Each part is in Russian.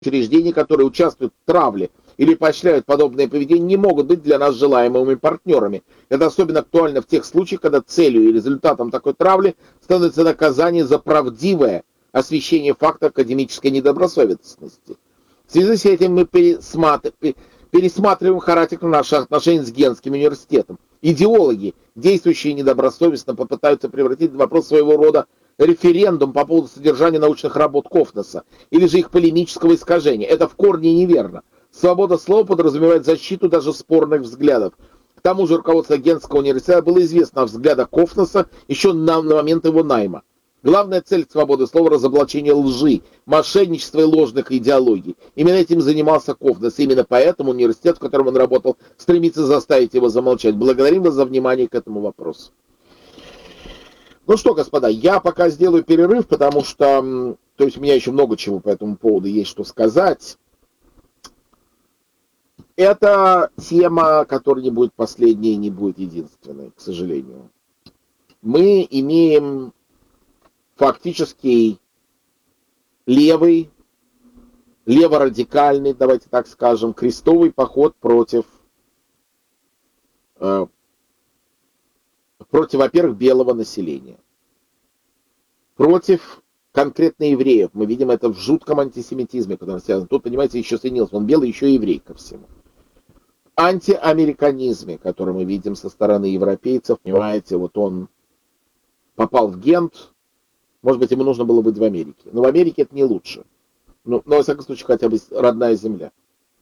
учреждения, которые участвуют в травле или поощряют подобное поведение, не могут быть для нас желаемыми партнерами. Это особенно актуально в тех случаях, когда целью и результатом такой травли становится наказание за правдивое освещение факта академической недобросовестности. В связи с этим мы пересматриваем характер наших отношений с Генским университетом. Идеологи, действующие недобросовестно, попытаются превратить вопрос своего рода референдум по поводу содержания научных работ Кофнеса или же их полемического искажения. Это в корне неверно. Свобода слова подразумевает защиту даже спорных взглядов. К тому же руководство Генского университета было известно о взглядах Кофнеса еще на момент его найма. Главная цель свободы слова – разоблачение лжи, мошенничества и ложных идеологий. Именно этим занимался Кофнес. Именно поэтому университет, в котором он работал, стремится заставить его замолчать. Благодарим вас за внимание к этому вопросу. Ну что, господа, я пока сделаю перерыв, потому что, то есть у меня еще много чего по этому поводу есть что сказать. Это тема, которая не будет последней, не будет единственной, к сожалению. Мы имеем фактически леворадикальный, давайте так скажем, крестовый поход против, во-первых, белого населения. Против конкретно евреев. Мы видим это в жутком антисемитизме, который связан. Тут, понимаете, еще соединился. Он белый, еще и еврей ко всему. Антиамериканизме, который мы видим со стороны европейцев. Понимаете, вот он попал в Гент. Может быть, ему нужно было быть в Америке. Но в Америке это не лучше. Но во всяком случае, хотя бы родная земля.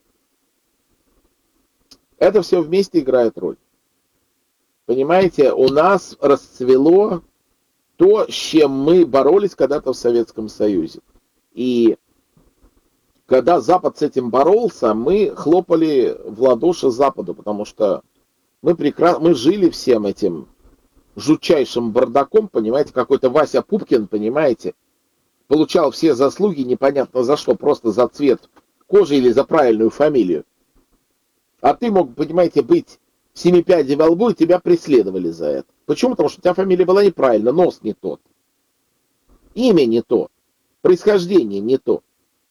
Это все вместе играет роль. Понимаете, у нас расцвело то, с чем мы боролись когда-то в Советском Союзе. И когда Запад с этим боролся, мы хлопали в ладоши Западу, потому что мы жили всем этим жутчайшим бардаком, понимаете, какой-то Вася Пупкин, понимаете, получал все заслуги непонятно за что, просто за цвет кожи или за правильную фамилию. А ты мог, понимаете, быть семипядей во лбу, и тебя преследовали за это. Почему? Потому что у тебя фамилия была неправильно, нос не тот, имя не то, происхождение не то.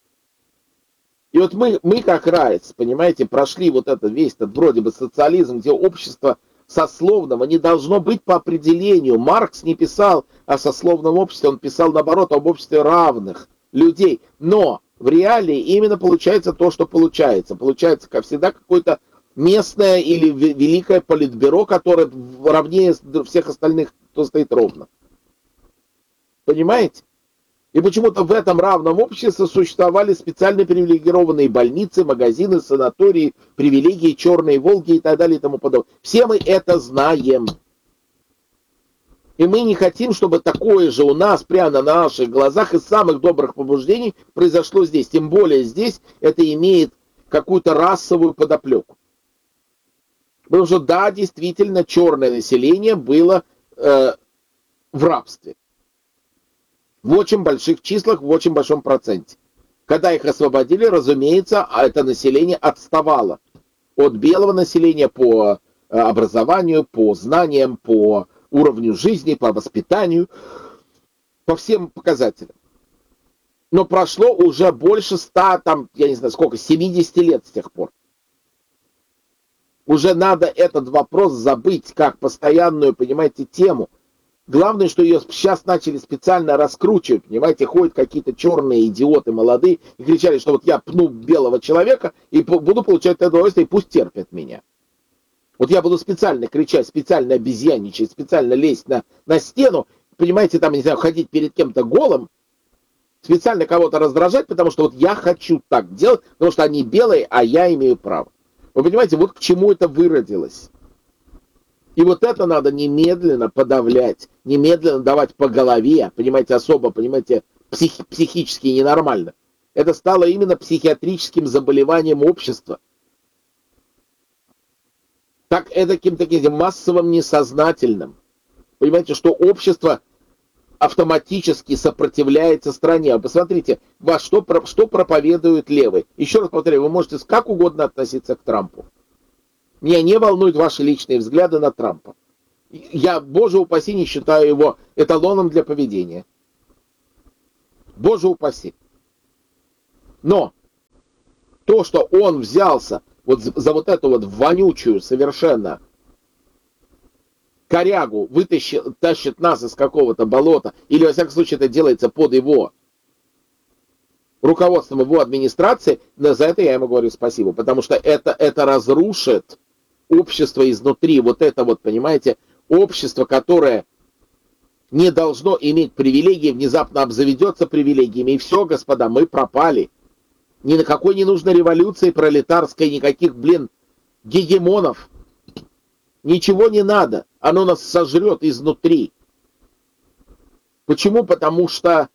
И вот мы как раз, понимаете, прошли вот это весь этот вроде бы социализм, где общество сословного не должно быть по определению. Маркс не писал о сословном обществе, он писал, наоборот, об обществе равных людей. Но в реалии именно получается то, что получается. Получается, как всегда, какое-то местное или великое политбюро, которое равнее всех остальных, кто стоит ровно. Понимаете? И почему-то в этом равном обществе существовали специально привилегированные больницы, магазины, санатории, привилегии, черные Волги и так далее и тому подобное. Все мы это знаем. И мы не хотим, чтобы такое же у нас, прямо на наших глазах, из самых добрых побуждений произошло здесь. Тем более здесь это имеет какую-то расовую подоплеку. Потому что, да, действительно, черное население было в рабстве. В очень больших числах, в очень большом проценте. Когда их освободили, разумеется, это население отставало от белого населения по образованию, по знаниям, по уровню жизни, по воспитанию, по всем показателям. Но прошло уже больше 100, там, я не знаю сколько, 70 лет с тех пор. Уже надо этот вопрос забыть как постоянную, понимаете, тему. Главное, что ее сейчас начали специально раскручивать, понимаете, ходят какие-то черные идиоты молодые и кричали, что вот я пну белого человека и буду получать это удовольствие, и пусть терпят меня. Вот я буду специально кричать, специально обезьянничать, специально лезть на стену, понимаете, там, не знаю, ходить перед кем-то голым, специально кого-то раздражать, потому что вот я хочу так делать, потому что они белые, а я имею право. Вы понимаете, вот к чему это выродилось. И вот это надо немедленно подавлять, немедленно давать по голове, понимаете, особо, понимаете, психически ненормально. Это стало именно психиатрическим заболеванием общества. Так, таким массовым несознательным. Понимаете, что общество автоматически сопротивляется стране. А посмотрите, что проповедуют левые. Еще раз повторяю, вы можете как угодно относиться к Трампу. Меня не волнуют ваши личные взгляды на Трампа. Я, боже упаси, не считаю его эталоном для поведения. Боже упаси. Но то, что он взялся вот за вот эту вот вонючую совершенно корягу, тащит нас из какого-то болота, или, во всяком случае, это делается под его руководством его администрации, за это я ему говорю спасибо, потому что это разрушит общество изнутри, вот это вот, понимаете, общество, которое не должно иметь привилегии, внезапно обзаведется привилегиями, и все, господа, мы пропали. Ни на какой не нужной революции пролетарской, никаких, гегемонов. Ничего не надо, оно нас сожрет изнутри. Почему? Потому что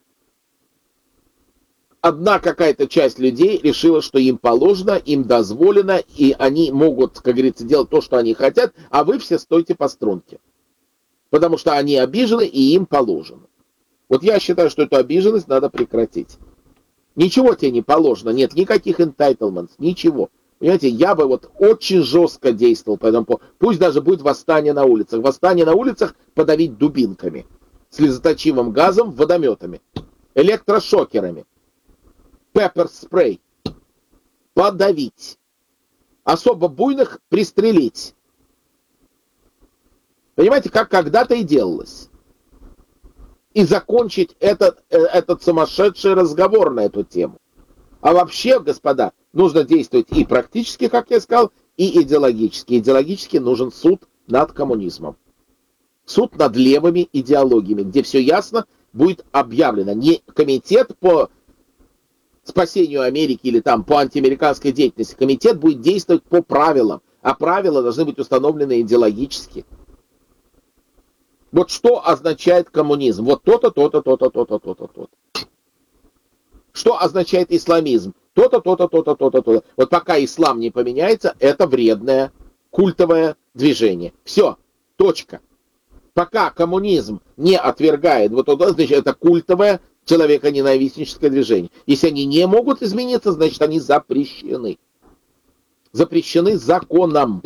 одна какая-то часть людей решила, что им положено, им дозволено, и они могут, как говорится, делать то, что они хотят, а вы все стойте по струнке. Потому что они обижены, и им положено. Вот я считаю, что эту обиженность надо прекратить. Ничего тебе не положено, нет никаких entitlements, ничего. Понимаете, я бы вот очень жестко действовал по этому поводу. Пусть даже будет восстание на улицах. Восстание на улицах подавить дубинками, слезоточивым газом, водометами, электрошокерами, пеппер-спрей. Подавить. Особо буйных пристрелить. Понимаете, как когда-то и делалось. И закончить этот сумасшедший разговор на эту тему. А вообще, господа, нужно действовать и практически, как я сказал, и идеологически. Идеологически нужен суд над коммунизмом. Суд над левыми идеологиями, где все ясно будет объявлено. Не комитет по спасению Америки или там по антиамериканской деятельности. Комитет будет действовать по правилам. А правила должны быть установлены идеологически. Вот что означает коммунизм? Вот то-то, то-то, то-то, то-то, то-то, то-то. Что означает исламизм? То-то, то-то, то-то, то-то, то-то. Вот пока ислам не поменяется, это вредное культовое движение. Все, точка. Пока коммунизм не отвергает, вот это значит, это культовое человеконенавистническое движение. Если они не могут измениться, значит, они запрещены. Запрещены законом.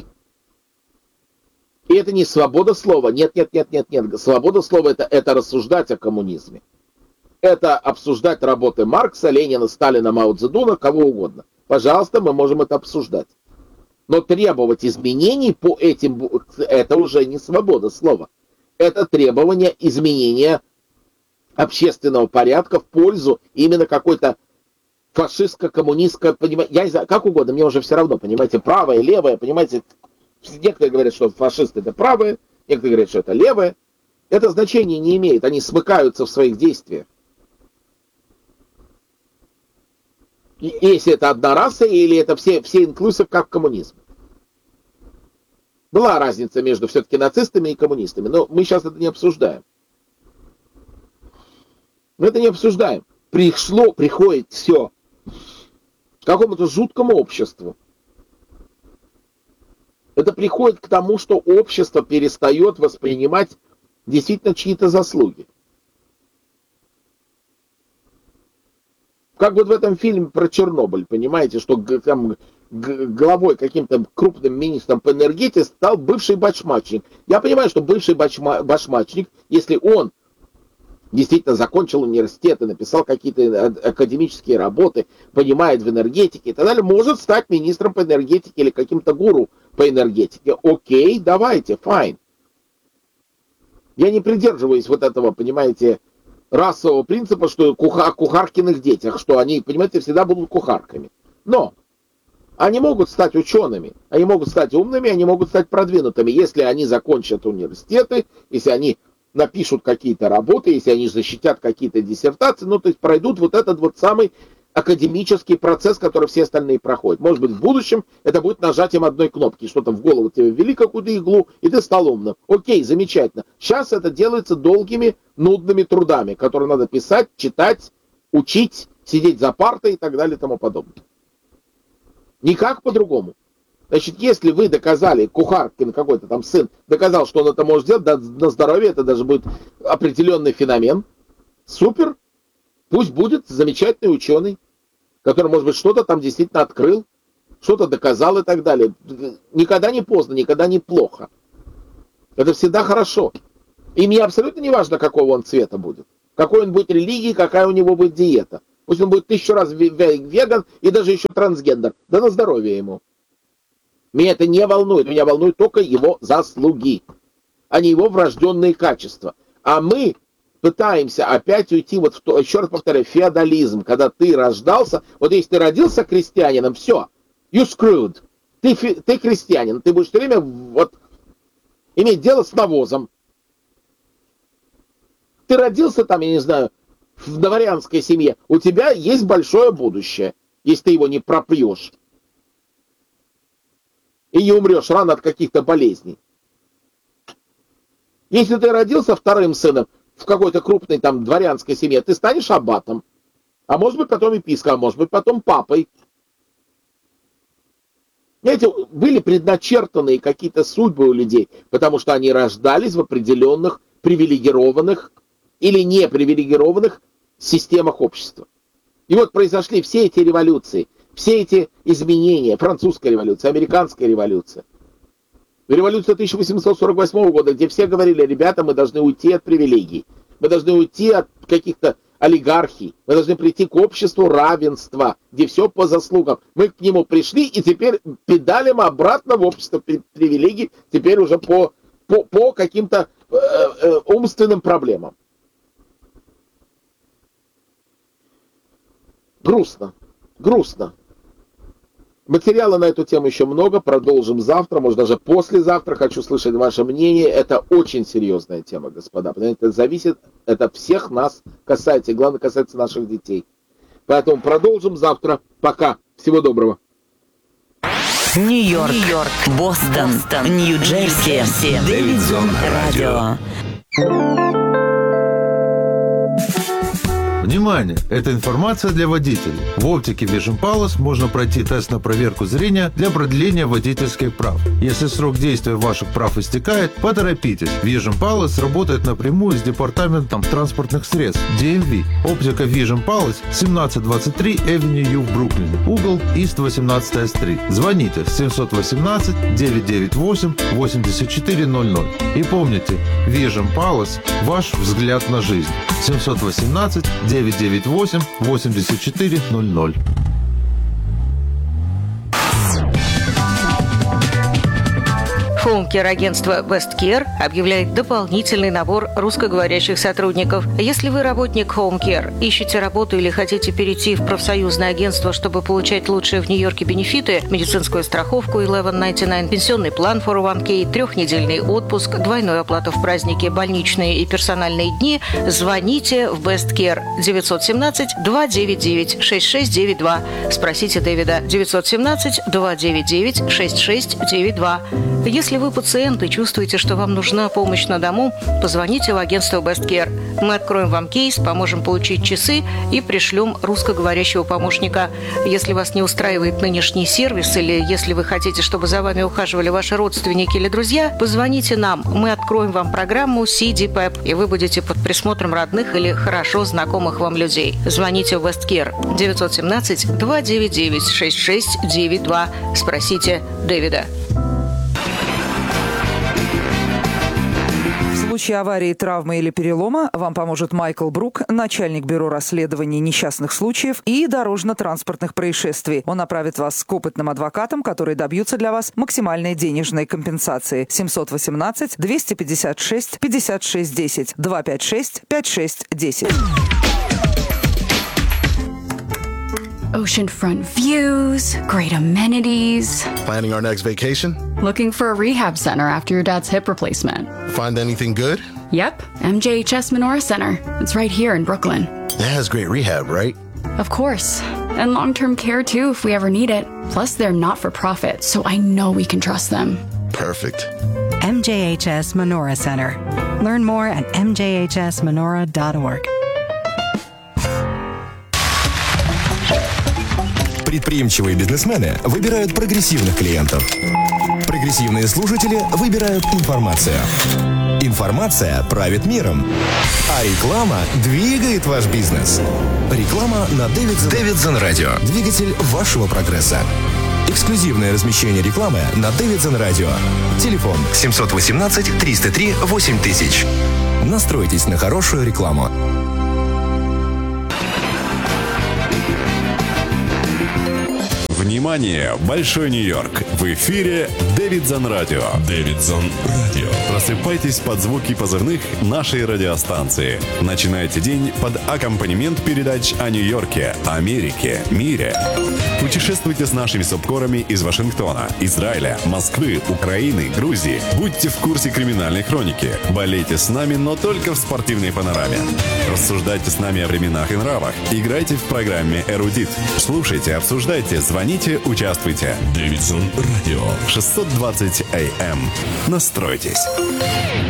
И это не свобода слова. Нет. Свобода слова это рассуждать о коммунизме. Это обсуждать работы Маркса, Ленина, Сталина, Мао Цзэдуна, кого угодно. Пожалуйста, мы можем это обсуждать. Но требовать изменений по этим, это уже не свобода слова. Это требование изменения общественного порядка в пользу именно какой-то фашистско-коммунистской, я не знаю, как угодно, мне уже все равно, понимаете, правое, левое, понимаете. Некоторые говорят, что фашисты это правые, некоторые говорят, что это левые. Это значения не имеет, они смыкаются в своих действиях. И если это одна раса, или это все инклюзив, как коммунизм. Была разница между все-таки нацистами и коммунистами, но мы сейчас это не обсуждаем. Мы это не обсуждаем. Приходит все к какому-то жуткому обществу. Это приходит к тому, что общество перестает воспринимать действительно чьи-то заслуги. Как вот в этом фильме про Чернобыль, понимаете, что там главой каким-то крупным министром по энергетике стал бывший башмачник. Я понимаю, что бывший башмачник, если он действительно закончил университет и написал какие-то академические работы, понимает в энергетике и так далее, может стать министром по энергетике или каким-то гуру по энергетике. Окей, давайте, файн. Я не придерживаюсь вот этого, понимаете, расового принципа, что о кухаркиных детях, что они, понимаете, всегда будут кухарками. Но они могут стать учеными, они могут стать умными, они могут стать продвинутыми, если они закончат университеты, если они напишут какие-то работы, если они защитят какие-то диссертации, ну, то есть пройдут вот этот вот самый академический процесс, который все остальные проходят. Может быть, в будущем это будет нажатием одной кнопки, что-то в голову тебе ввели какую-то иглу, и ты стал умным. Окей, замечательно. Сейчас это делается долгими, нудными трудами, которые надо писать, читать, учить, сидеть за партой и так далее и тому подобное. Никак по-другому. Значит, если вы доказали, Кухаркин какой-то там сын, доказал, что он это может сделать, да, на здоровье это даже будет определенный феномен. Супер. Пусть будет замечательный ученый, который, может быть, что-то там действительно открыл, что-то доказал и так далее. Никогда не поздно, никогда не плохо. Это всегда хорошо. И мне абсолютно не важно, какого он цвета будет. Какой он будет религии, какая у него будет диета. Пусть он будет 1000 раз веган и даже еще трансгендер. Да на здоровье ему. Меня это не волнует. Меня волнуют только его заслуги, а не его врожденные качества. А мы пытаемся опять уйти, вот в еще раз повторяю, феодализм. Когда ты рождался, вот если ты родился крестьянином, все, you screwed. Ты крестьянин, ты будешь все время вот иметь дело с навозом. Ты родился там, я не знаю, в дворянской семье, у тебя есть большое будущее, если ты его не пропьешь. И не умрешь рано от каких-то болезней. Если ты родился вторым сыном в какой-то крупной там дворянской семье, ты станешь аббатом. А может быть потом епископом, а может быть потом папой. Знаете, были предначертанные какие-то судьбы у людей, потому что они рождались в определенных привилегированных или непривилегированных системах общества. И вот произошли все эти революции, все эти изменения, французская революция, американская революция, революция 1848 года, где все говорили: ребята, мы должны уйти от привилегий, мы должны уйти от каких-то олигархий, мы должны прийти к обществу равенства, где все по заслугам. Мы к нему пришли и теперь педалим обратно в общество привилегий, теперь уже по каким-то умственным проблемам. Грустно. Материала на эту тему еще много, продолжим завтра, может даже послезавтра. Хочу слышать ваше мнение. Это очень серьезная тема, господа. Это зависит, это всех нас касается, и главное касается наших детей. Поэтому продолжим завтра. Пока. Всего доброго. Нью-Йорк, Бостон, Нью-Джерси, Дэвидсон Радио. Внимание! Эта информация для водителей. В оптике Vision Palace можно пройти тест на проверку зрения для продления водительских прав. Если срок действия ваших прав истекает, поторопитесь. Vision Palace работает напрямую с департаментом транспортных средств DMV. Оптика Vision Palace 1723 Avenue U в Бруклине. Угол East 18 Street. Звоните 718-998-8400. И помните, Vision Palace – ваш взгляд на жизнь. 718-998-8400. Хоум-кер-агентство Best Care объявляет дополнительный набор русскоговорящих сотрудников. Если вы работник Home Care, ищете работу или хотите перейти в профсоюзное агентство, чтобы получать лучшие в Нью-Йорке бенефиты, медицинскую страховку 1199, пенсионный план 401k, 3-недельный отпуск, двойную оплату в праздники, больничные и персональные дни, звоните в Best Care 917-299-6692. Спросите Дэвида 917-299-6692. Если вы пациент и чувствуете, что вам нужна помощь на дому, позвоните в агентство Best Care. Мы откроем вам кейс, поможем получить часы и пришлем русскоговорящего помощника. Если вас не устраивает нынешний сервис или если вы хотите, чтобы за вами ухаживали ваши родственники или друзья, позвоните нам. Мы откроем вам программу CDPEP, и вы будете под присмотром родных или хорошо знакомых вам людей. Звоните в Best Care 917-299-6692. Спросите Дэвида. В случае аварии, травмы или перелома вам поможет Майкл Брук, начальник бюро расследований несчастных случаев и дорожно-транспортных происшествий. Он направит вас к опытным адвокатам, которые добьются для вас максимальной денежной компенсации. 718-256-5610, 256-5610. Oceanfront views, great amenities. Planning our next vacation? Looking for a rehab center after your dad's hip replacement. Find anything good? Yep, MJHS Menorah Center. It's right here in Brooklyn. That has great rehab, right? Of course. And long-term care too if we ever need it. Plus they're not-for-profit, so I know we can trust them. Perfect. MJHS Menorah Center. Learn more at mjhsmenorah.org. Предприимчивые бизнесмены выбирают прогрессивных клиентов. Прогрессивные слушатели выбирают информацию. Информация правит миром. А реклама двигает ваш бизнес. Реклама на Дэвидсон Радио. Двигатель вашего прогресса. Эксклюзивное размещение рекламы на Дэвидсон Радио. Телефон 718-303-8000. Настройтесь на хорошую рекламу. Внимание, Большой Нью-Йорк. В эфире Дэвидсон Радио. Дэвидсон Радио. Просыпайтесь под звуки позывных нашей радиостанции. Начинайте день под аккомпанемент передач о Нью-Йорке, Америке, мире. Путешествуйте с нашими субкорами из Вашингтона, Израиля, Москвы, Украины, Грузии. Будьте в курсе криминальной хроники. Болейте с нами, но только в спортивной панораме. Рассуждайте с нами о временах и нравах. Играйте в программе «Эрудит». Слушайте, обсуждайте, звоните, участвуйте. Дэвидсон Радио. 620 AM. Настройтесь.